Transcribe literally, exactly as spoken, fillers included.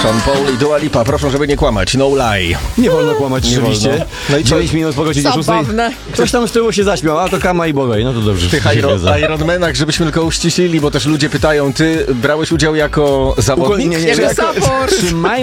Sean Paul i Dua Lipa, proszę, żeby nie kłamać, no lie. Nie wolno kłamać, Nie rzeczywiście. wolno. No i co? dziewięć minut po godzinie szóstej. Zabawne. Ktoś tam z tyłu się zaśmiał, a to Kama i Bogaj. No to dobrze. W tych się Iron, zgadza. Ironmanach, żebyśmy tylko uściślili, bo też ludzie pytają, ty brałeś udział jako zawodnik? Nie, nie, Jako jako- support. Trzymajmy